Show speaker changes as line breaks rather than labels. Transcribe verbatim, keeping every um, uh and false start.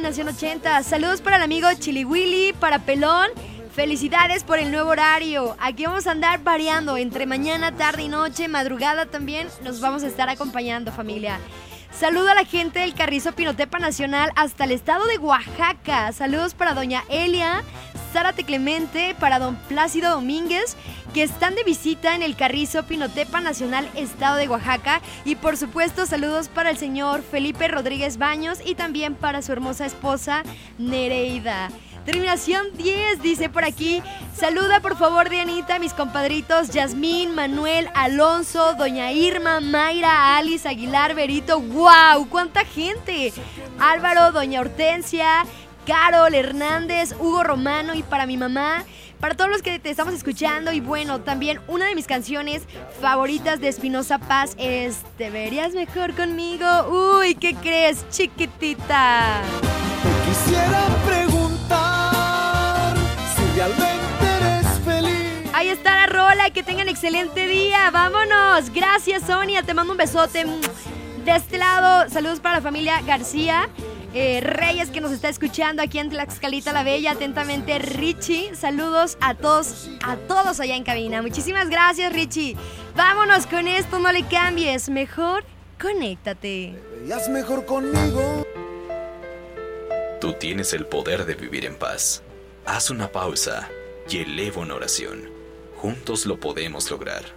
Terminación ochenta. Saludos para el amigo Chili Willy, para Pelón. Felicidades por el nuevo horario. Aquí vamos a andar variando entre mañana, tarde y noche, madrugada también. Nos vamos a estar acompañando, familia. Saludo a la gente del Carrizo Pinotepa Nacional hasta el estado de Oaxaca. Saludos para doña Elia, Zárate Clemente, para don Plácido Domínguez, que están de visita en el Carrizo Pinotepa Nacional, estado de Oaxaca. Y por supuesto, saludos para el señor Felipe Rodríguez Baños y también para su hermosa esposa Nereida. Terminación diez, dice por aquí. Saluda por favor, Dianita, a mis compadritos Yasmín, Manuel, Alonso, doña Irma, Mayra, Alice, Aguilar, Berito. ¡Wow! ¡Cuánta gente! Álvaro, doña Hortensia, Carol, Hernández, Hugo Romano y para mi mamá. Para todos los que te estamos escuchando. Y bueno, también una de mis canciones favoritas de Espinoza Paz es Te verías mejor conmigo. Uy, ¿qué crees, chiquitita?
Te quisiera preguntar si realmente eres feliz.
Ahí está la rola, que tengan excelente día. Vámonos. Gracias, Sonia, te mando un besote. De este lado, saludos para la familia García Eh, Reyes, que nos está escuchando aquí en Tlaxcalita la Bella. Atentamente, Richie. Saludos a todos, a todos allá en cabina. Muchísimas gracias, Richie. Vámonos con esto, no le cambies. Mejor conéctate.
Te veías mejor conmigo.
Tú tienes el poder de vivir en paz. Haz una pausa y eleva una oración. Juntos lo podemos lograr.